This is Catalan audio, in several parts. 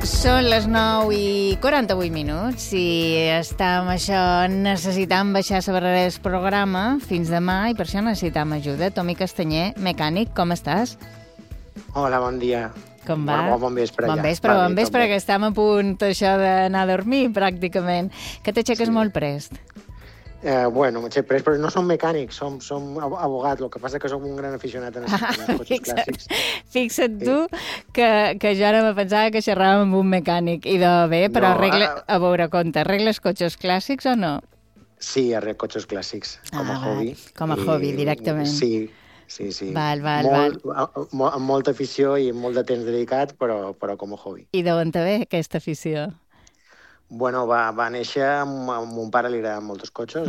Són les 9:48 i estem necessitant baixar la barrera del programa fins demà i per això necessitam ajuda. Tomi Castanyer, mecànic, com estàs? Hola, bon dia. Com va? Bon vespre, ja. Bon vespre, que estem a punt això d'anar a dormir, pràcticament. Que t'aixeques molt prest? M'aixec prest, però no som mecànics, som abogats, el que passa que som un gran aficionat en els cotxes clàssics. Fixa't tu que jo ara me pensava que xerràvem amb un mecànic, i bé, però a veure, compte, arregles cotxes clàssics o no? Sí, arreglo cotxes clàssics, com a hobby. Com a hobby, directament. Sí. Amb molta afició i molt de temps dedicat, però com a hobby. I d'on te ve aquesta afició? Va néixer amb mon pare, li agraden molts cotxes,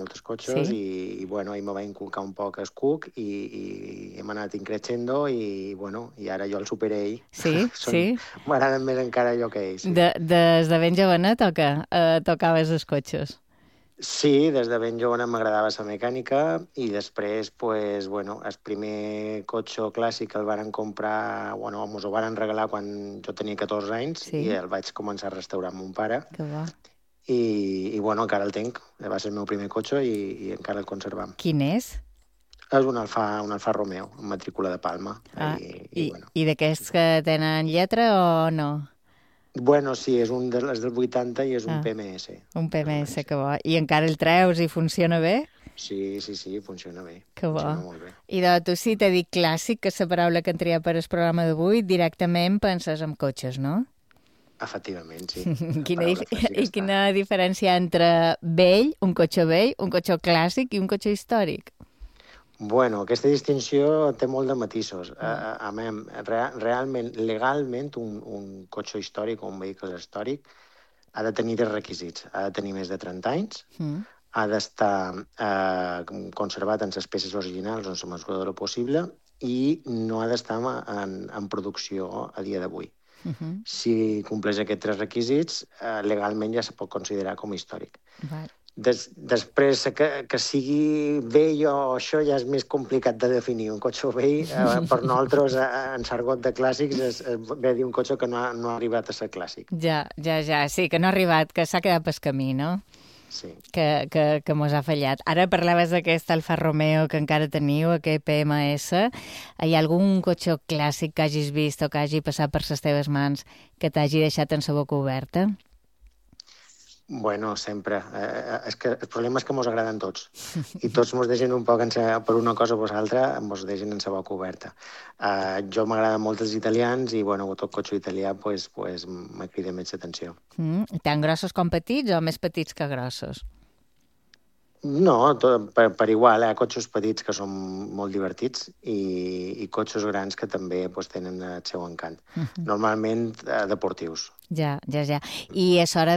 i ell me va inculcar un poc el cuc i hem anat increixendo i ara jo el superé ell. Sí? M'agraden més encara allò que ell. Sí. Des de ben jovenet o què? Tocaves els cotxes? Sí, des de ben jove m'agradava la mecànica i després, el primer cotxe clàssic el varen comprar, mos ho varen regalar quan jo tenia 14 anys i el vaig començar a restaurar amb mon pare. Que bo. I encara el tinc, va ser el meu primer cotxe i encara el conservam. Quin és? És un Alfa Romeo, amb matrícula de Palma. I d'aquests que tenen lletra o no? Sí, és un dels del 80 i és un PMS. Un PMS, que bo. I encara el treus i funciona bé? Sí, funciona bé. Que bo. Funciona molt bé. I tu, si t'he dit clàssic, que és la paraula que hem triat per al programa d'avui, directament penses en cotxes, no? Efectivament, sí. Quina diferència hi ha entre vell, un cotxe clàssic i un cotxe històric? Aquesta distinció té molt de matisos. Realment, legalment, un cotxe històric o un vehicle històric ha de tenir 3 requisits. Ha de tenir més de 30 anys, ha d'estar conservat en les peces originals en la mesura de lo possible i no ha d'estar en producció a dia d'avui. Si compleix aquests 3 requisits, legalment ja se pot considerar com a històric. Després, que sigui vell o això ja és més complicat de definir. Un cotxe vell, per nosaltres, en sargot de clàssics, és bé dir un cotxe que no ha arribat a ser clàssic. Ja, sí, que no ha arribat, que s'ha quedat pel camí, no? Sí. Que mos ha fallat. Ara parlaves d'aquest Alfa Romeo que encara teniu, aquest PMS. Hi ha algun cotxe clàssic que hagis vist o que hagi passat per les teves mans que t'hagi deixat en la boca oberta? Sempre. És que el problema és que mos agraden tots. I tots mos deixen un poc, per una cosa o per l'altra, mos deixen en la boca oberta. Jo m'agraden molt els italians i, tot cotxe italià me crida més l'atenció. Tan grossos com petits o més petits que grossos? No, per igual. Hi ha cotxes petits que són molt divertits i cotxes grans que també tenen el seu encant. Normalment deportius. Ja. I és hora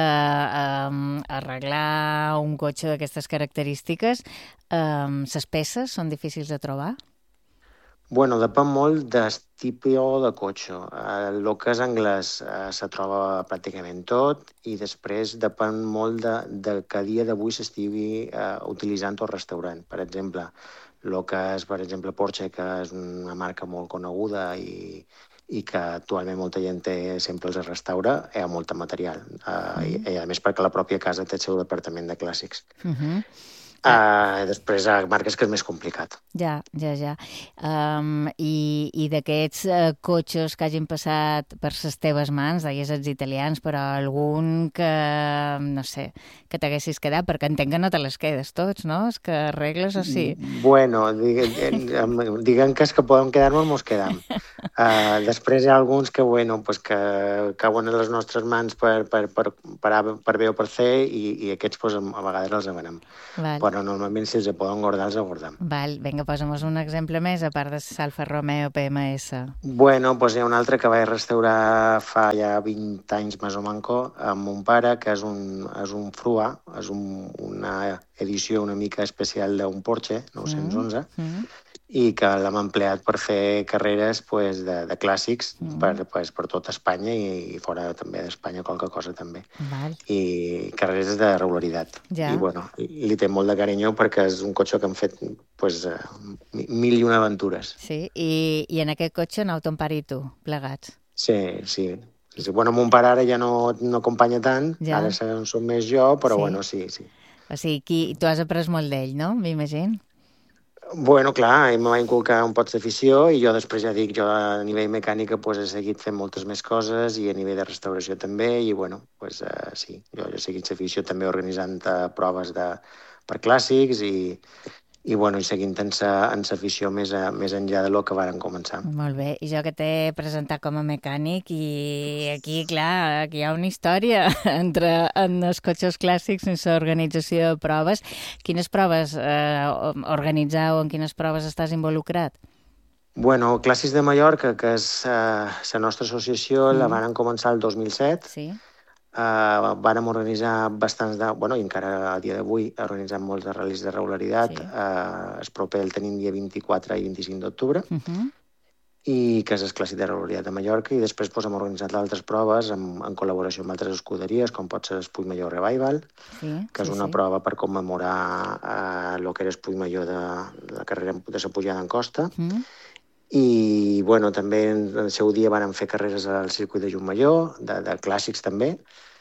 d'arreglar un cotxe d'aquestes característiques. Les peces són difícils de trobar? Depèn molt del tipus de cotxe. El que és anglès se troba pràcticament tot i després depèn molt de que a dia d'avui s'estigui utilitzant o restaurant. Per exemple, el que és, Porsche, que és una marca molt coneguda i que actualment molta gent sempre els restaura, hi ha molt material. I a més perquè la pròpia casa té el seu departament de clàssics. Després hi ha marques que és més complicat. Ja. I d'aquests cotxes que hagin passat per les teves mans, deies els italians, però algun que, no sé, que t'haguessis quedat, perquè entenc que no te les quedes tots, no? És que arregles o sí? Diguem que és que podem quedar-nos, mos quedam. Després hi ha alguns que cauen a les nostres mans per bé o per fer i aquests a vegades els avenem. Però normalment si els poden guardar, els guardem. Vinga, posa'm-nos un exemple més, a part de l'Alfa Romeo PMS. Hi ha un altre que vaig restaurar fa ja 20 anys més o manco amb mon pare, que és un Frua, és una edició una mica especial d'un Porsche 911, i que l'hem empleat per fer carreres de clàssics per tota Espanya i fora també d'Espanya, qualque cosa també. I carreres de regularitat. I li té molt de carinyo perquè és un cotxe que han fet 1001 aventures. Sí, i en aquest cotxe aneu ton pare i tu, plegats? Sí. Sí. Bueno, mon pare ara ja no acompanya tant, Ja. ara som més jo, però Sí. bueno, sí. O sigui, tu has après molt d'ell, no? M'imagino. Bueno, clar, em va inculcar un poc d'afició i jo després ja dic, jo a nivell mecànica pues, he seguit fent moltes més coses i a nivell de restauració també i bueno, pues, sí, jo he seguit l'afició també organitzant proves per clàssics i bueno, i seguint en l'afició més enllà de lo que varen començar. Molt bé, i jo que t'he presentat com a mecànic i aquí, clar, aquí hi ha una història en els cotxes clàssics sense organització de proves. Quines proves organitzeu, en quines proves estàs involucrat? Bueno, Clàssics de Mallorca, que és la nostra associació, la van començar el 2007. Sí. Vàrem organitzar bastants bueno, i encara a dia d'avui organitzem molts de ral·lis de regularitat. Sí. El proper el tenim dia 24 i 25 d'octubre, i que és el Clàssic de regularitat de Mallorca, i després hem organitzat altres proves en col·laboració amb altres escuderies, com pot ser el Puigmajor Revival, que és una prova per commemorar el que era el Puigmajor de la carrera de la pujada en costa. I bueno, també en el seu dia van fer carreres al circuit de Llucmajor, de clàssics també,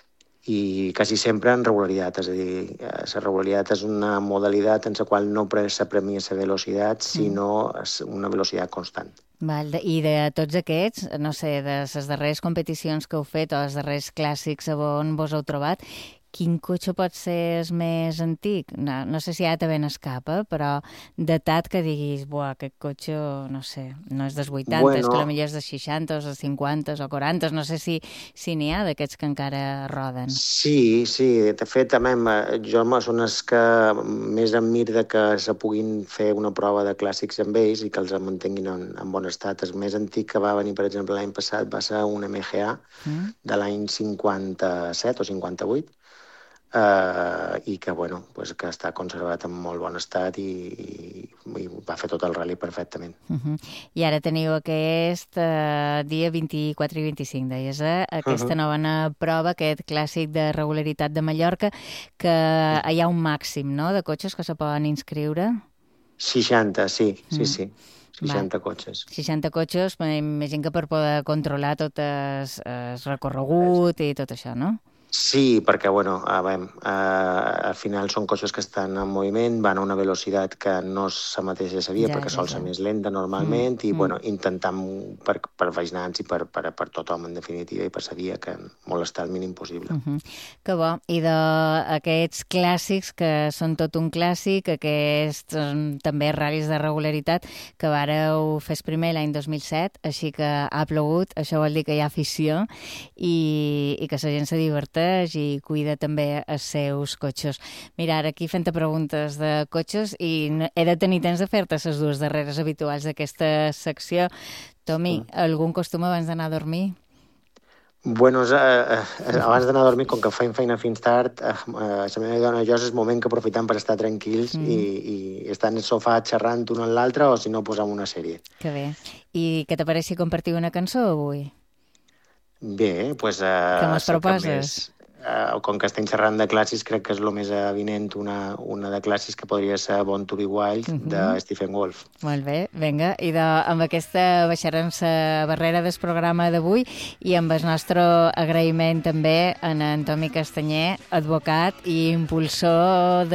i quasi sempre en regularitat. És a dir, la regularitat és una modalitat en la qual no s'apremia la velocitat, sinó una velocitat constant. Val, i de tots aquests, no sé, de les darreres competicions que heu fet o els darrers clàssics on vos heu trobat, quin cotxe pot ser el més antic? No sé si ara també n'escapa, però datat que diguis, buah, aquest cotxe, no sé, no és dels 80, bueno, és que potser és dels 60, o dels 50, o 40, no sé si n'hi ha d'aquests que encara roden. Sí, de fet, també jo són els que més admiro que se puguin fer una prova de clàssics amb ells i que els mantinguin en bon estat. El més antic que va venir, per exemple, l'any passat va ser un MGA de l'any 57 o 58, i que, bueno, pues, que està conservat en molt bon estat i va fer tot el rally perfectament. I ara teniu aquest dia 24 i 25, deies, aquesta nova prova, aquest clàssic de regularitat de Mallorca, que hi ha un màxim, no?, de cotxes que se poden inscriure? 60, sí. 60 cotxes. 60 cotxes, m'imagino que per poder controlar tot el recorregut i tot això, no? Sí, perquè, bueno, al final són cotxes que estan en moviment, van a una velocitat que no és la mateixa de la via, perquè sol ser més lenta normalment, i, bueno, intentant per veïnants i per tothom, en definitiva, i per la via, que molestar el mínim possible. Que bo. I d'aquests clàssics, que són tot un clàssic, aquests també ral·lis de regularitat, que vareu fer primer l'any 2007, així que ha plogut, això vol dir que hi ha afició, i que la gent se diverteix i cuida també els seus cotxes. Mira, ara aquí fent-te preguntes de cotxes i he de tenir temps de fer-te les dues darreres habituals d'aquesta secció. Tomi, algun costum abans d'anar a dormir? Bueno, abans d'anar a dormir, com que feim feina fins tard, la meva dona i jo és el moment que aprofitem per estar tranquils i estar en el sofà xerrant un amb l'altre, o si no, posam una sèrie. Que bé. I què t'apareix si compartiu una cançó avui? Bé, doncs... Què mos proposes? Com que estem xerrant de clàssics, crec que és el més avinent una de clàssics que podria ser Born to be Wild, de Stephen Wolf. Molt bé, vinga. I amb aquesta baixarem la barrera del programa d'avui i amb el nostre agraïment també a en Tomi Castanyer, advocat i impulsor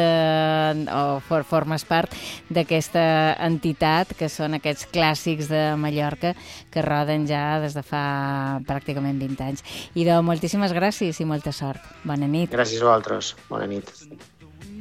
formes part d'aquesta entitat que són aquests clàssics de Mallorca que roden ja des de fa pràcticament 20 anys. I moltíssimes gràcies i molta sort. Bona nit. Gràcies a vosaltres. Bona nit.